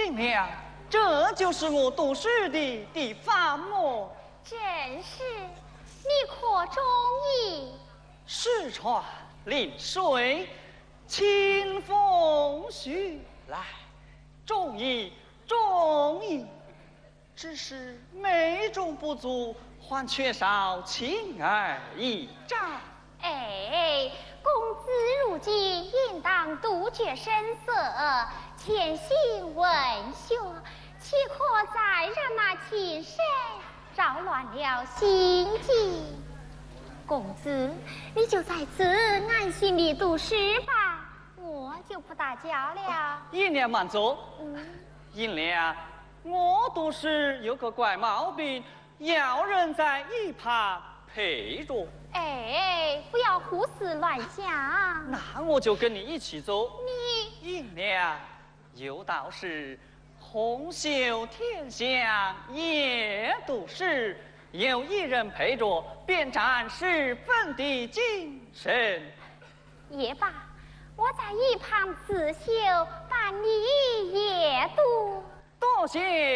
银娘，这就是我读书的地方么？ 正是，你可中意？ 四川临水，清风徐来，中意中意。只是美中不足，还缺少情儿一张。 哎，公子如今应当杜绝声色，潜心文学，岂可再让那情深扰乱了心境？公子，你就在此安心地读书吧，我就不打搅了。 银娘慢走。银娘，我读书有个怪毛病，要人在一旁陪着。 哎，不要胡思乱想。 那我就跟你一起走。 你银娘，有道是红袖添香夜读书，有一人陪着，便占十分的精神。 也罢，我在一旁自修，伴你夜读。 多谢